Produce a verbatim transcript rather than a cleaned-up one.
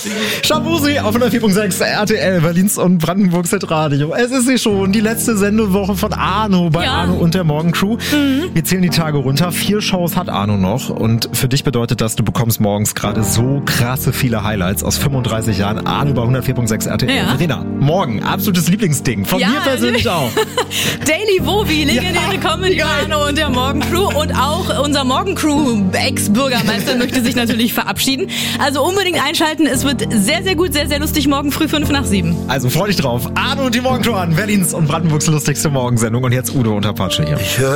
Shabuzi auf hundertvier Komma sechs R T L, Berlins und Brandenburgs Hitradio. Es ist sie schon, die letzte Sendewoche von Arno bei ja. Arno und der Morgencrew. Mhm. Wir zählen die Tage runter. Vier Shows hat Arno noch und für dich bedeutet das, du bekommst morgens gerade so krasse viele Highlights aus fünfunddreißig Jahren. Arno bei hundertvier Komma sechs R T L. Ja. Verena, morgen, absolutes Lieblingsding. Von ja, mir persönlich auch. Daily Wovi, legendäre ja. Comedy bei Arno und der Morgencrew. Und auch unser Morgencrew-Ex-Bürgermeister möchte sich natürlich verabschieden. Also unbedingt einschalten. Es wird sehr, sehr gut, sehr, sehr lustig. Morgen früh fünf nach sieben. Also freu dich drauf. Arno und die Morgencrew an. Berlins und Brandenburgs lustigste Morgensendung. Und jetzt Udo und Apache hier.